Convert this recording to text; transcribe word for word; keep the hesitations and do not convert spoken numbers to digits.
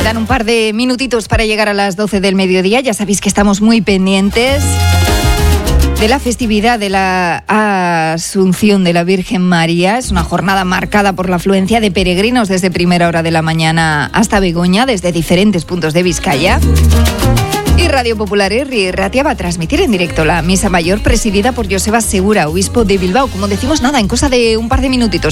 Quedan un par de minutitos para llegar a las doce del mediodía. Ya sabéis que estamos muy pendientes de la festividad de la Asunción de la Virgen María. Es una jornada marcada por la afluencia de peregrinos desde primera hora de la mañana hasta Begoña, desde diferentes puntos de Vizcaya. Y Radio Popular Herri Ratia va a transmitir en directo la misa mayor presidida por Joseba Segura, obispo de Bilbao. Como decimos, nada, en cosa de un par de minutitos